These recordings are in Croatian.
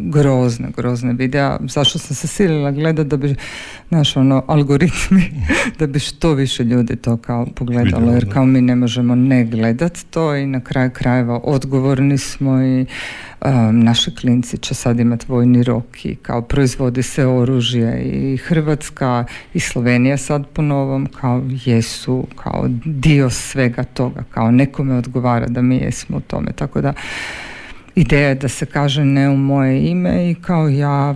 grozne videa. Zašto sam se silila gledati da bi, algoritmi, da bi što više ljudi to kao pogledalo, jer kao mi ne možemo ne gledati to i na kraju krajeva odgovorni smo i naši klinci će sad imati vojni rok i kao proizvodi se oružje i Hrvatska i Slovenija sad po novom kao jesu kao dio svega toga, kao nekome odgovara da mi jesmo u tome, tako da ideja je da se kaže ne u moje ime i kao ja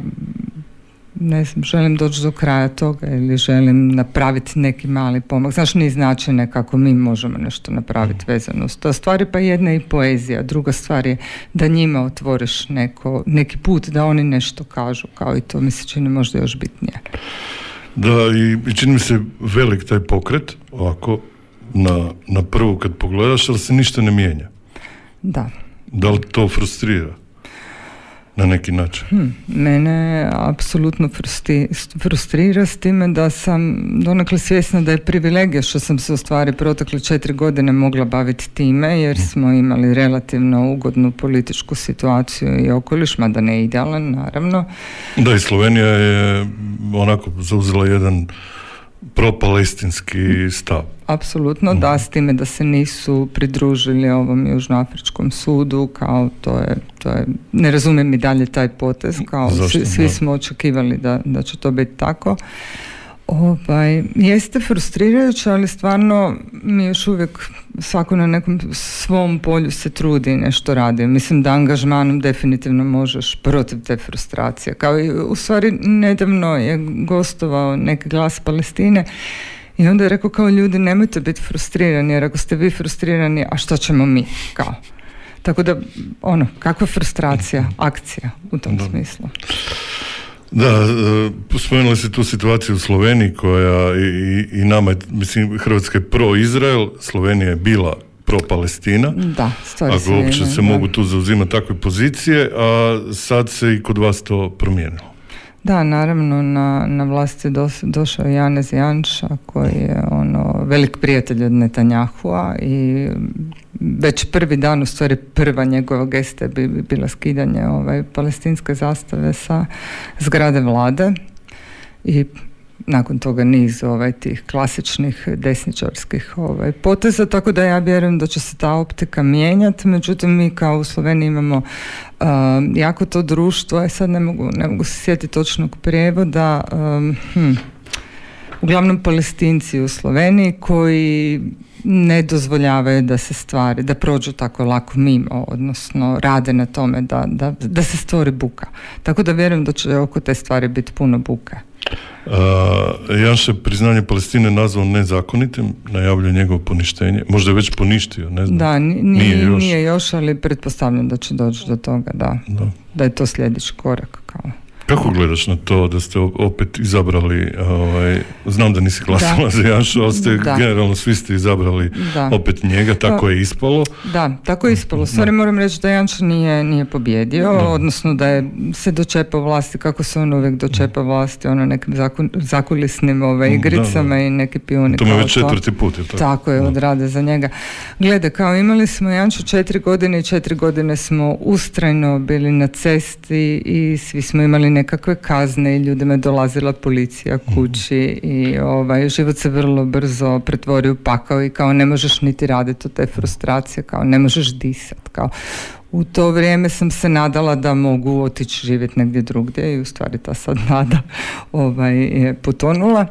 ne znam, želim doći do kraja toga ili želim napraviti neki mali pomak. Znaš, niz načina kako mi možemo nešto napraviti vezano s to. Stvar je pa jedna i poezija. Druga stvar je da njima otvoriš neki put, da oni nešto kažu, kao i to mi se čini možda još bitnije. Da, i čini mi se velik taj pokret, ovako, na prvu kad pogledaš, ali se ništa ne mijenja. Da. Da li to frustrira? Na neki način. Mene apsolutno frustrira s time da sam donekle svjesna da je privilegija što sam se u stvari protekle 4 godine mogla baviti time, jer smo imali relativno ugodnu političku situaciju i okoliš, mada ne idealan, naravno. Da, i Slovenija je onako zauzela jedan propalestinski stav. Apsolutno, da, s time da se nisu pridružili ovom Južnoafričkom sudu, kao to je, ne razumijem i dalje taj potez, kao svi smo očekivali da će to biti tako. Jeste frustrirajuće, ali stvarno mi još uvijek svako na nekom svom polju se trudi i nešto radi. Mislim da angažmanom definitivno možeš protiv te frustracije. Kao i u stvari nedavno je gostovao neki Glas Palestine i onda je rekao kao ljudi nemojte biti frustrirani, jer ako ste vi frustrirani, a što ćemo mi? Kao. Tako da, kakva frustracija, akcija u tom smislu. Da, spomenuli ste tu situaciju u Sloveniji koja i nama, mislim, Hrvatska je pro-Izrael, Slovenija je bila pro-Palestina. Da, stvari ako uopće se mogu tu zauzimati takve pozicije, a sad se i kod vas to promijenilo. Da, naravno, na vlast je došao Janez Janša, koji je velik prijatelj od Netanjahua i već prvi dan, u stvari prva njegova gesta bi bila skidanje palestinske zastave sa zgrade vlade i nakon toga niz tih klasičnih desničarskih poteza, tako da ja vjerujem da će se ta optika mijenjati. Međutim, mi kao u Sloveniji imamo jako to društvo, sad ne mogu se sjetiti točnog prijevoda, uglavnom Palestinci u Sloveniji koji ne dozvoljavaju da se stvari, da prođu tako lako mimo, odnosno rade na tome da se stvori buka. Tako da vjerujem da će oko te stvari biti puno buke. Janša priznanje Palestine nazvao nezakonitim, najavljuje njegovo poništenje. Možda je već poništio, ne znam. Da, nije još, ali pretpostavljam da će doći do toga, da je to sljedeći korak. Kao. Kako gledaš na to da ste opet izabrali, znam da nisi glasala za Janšu, ali ste generalno svi ste izabrali opet njega, tako je ispalo. Da, tako je ispalo. Stvari moram reći da Janša nije pobjedio, odnosno da je se dočepao vlasti, kako se on uvijek dočepa vlasti, nekim zakulisnim igricama i neki pijuni. To mu je već 4. put, je tako? Tako je, odrade za njega. Glede, kao imali smo Janšu 4 godine i 4 godine smo ustrajno bili na cesti i svi smo imali nekakve kazne i ljudima je dolazila policija kući i život se vrlo brzo pretvori u pakao i kao ne možeš niti raditi od te frustracije, kao ne možeš disati, kao u to vrijeme sam se nadala da mogu otići živjeti negdje drugdje i u stvari ta sad nada je potonula.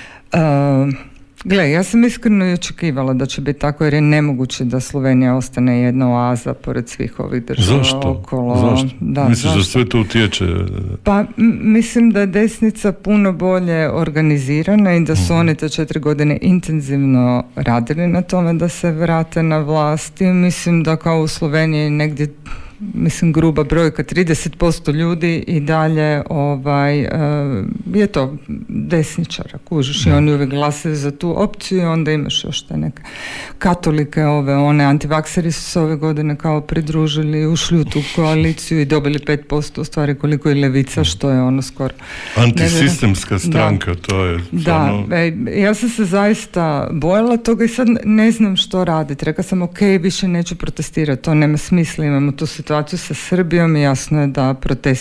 Gle, ja sam iskreno i očekivala da će biti tako, jer je nemoguće da Slovenija ostane jedna oaza pored svih ovih država okolo. Zašto? Misliš da sve to utječe? Pa mislim da je desnica puno bolje organizirana i da su oni te 4 godine intenzivno radili na tome da se vrate na vlast i mislim da kao u Sloveniji negdje, mislim gruba brojka, 30% ljudi i dalje je to desničara, kužiš, i oni uvijek glasaju za tu opciju i onda imaš još te neke katolike, one antivakseri su se ove godine kao pridružili, ušli u tu koaliciju i dobili 5%, u stvari koliko je Levica, što je skoro antisistemska stranka, to je stvarno... Da, ja sam se zaista bojala toga i sad ne znam što raditi. Rekla sam, ok, više neću protestirati, to nema smisla, imamo tu situaciju sa Srbijom i jasno je da protesti